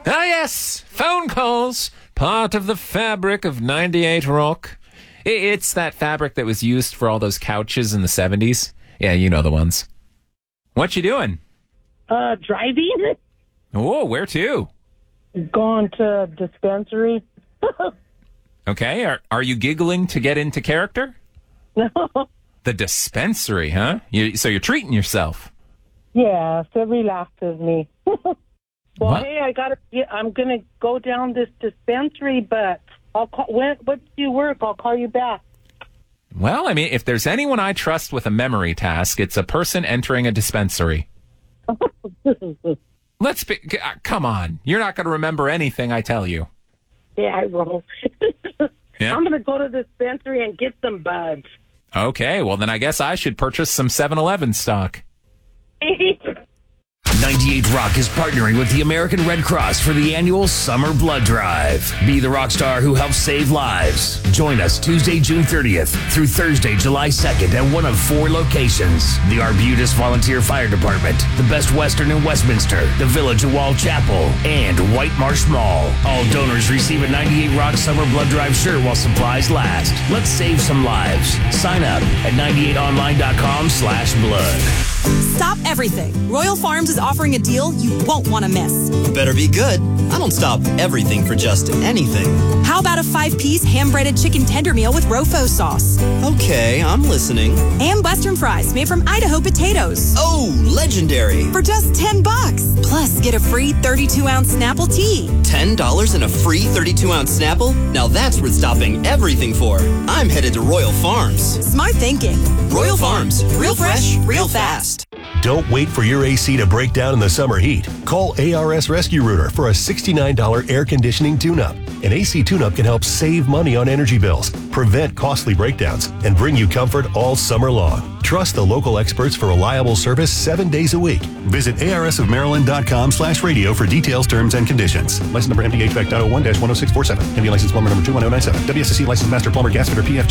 Ah, yes, phone calls, part of the fabric of 98 Rock. It's that fabric that was used for all those couches in the 70s. Yeah, you know the ones. What you doing? Driving. Oh, where to? Going to dispensary. Okay, are you giggling to get into character? No. The dispensary, huh? So you're treating yourself. Yes, it relaxes me. Well, What? hey, I'm gonna go down this dispensary, but I'll call. What do you work? I'll call you back. Well, I mean, if there's anyone I trust with a memory task, it's a person entering a dispensary. Come on. You're not going to remember anything I tell you. Yeah, I will. Yeah? I'm gonna go to the dispensary and get some buds. Okay, well, then I guess I should purchase some 7-Eleven stock. 98 Rock is partnering with the American Red Cross for the annual Summer Blood Drive. Be the rock star who helps save lives. Join us Tuesday, June 30th through Thursday, July 2nd at one of 4 locations. The Arbutus Volunteer Fire Department, the Best Western in Westminster, the Village of Wall Chapel, and White Marsh Mall. All donors receive a 98 Rock Summer Blood Drive shirt while supplies last. Let's save some lives. Sign up at 98online.com/blood. Stop everything. Royal Farms is offering a deal you won't want to miss. Better be good. I don't stop everything for just anything. How about a 5-piece hand-breaded chicken tender meal with Rofo sauce? Okay, I'm listening. And Western fries made from Idaho potatoes. Oh, legendary. For just $10. Plus, get a free 32-ounce Snapple tea. $10 and a free 32-ounce Snapple? Now that's worth stopping everything for. I'm headed to Royal Farms. Smart thinking. Royal Farms. Real fresh, real fast. Don't wait for your AC to break down in the summer heat. Call ARS Rescue Rooter for a $69 air conditioning tune-up. An AC tune-up can help save money on energy bills, prevent costly breakdowns, and bring you comfort all summer long. Trust the local experts for reliable service 7 days a week. Visit arsofmaryland.com/radio for details, terms, and conditions. License number MDHVAC.01-10647. MD license plumber number 21097. WSSC license master plumber gasfitter PF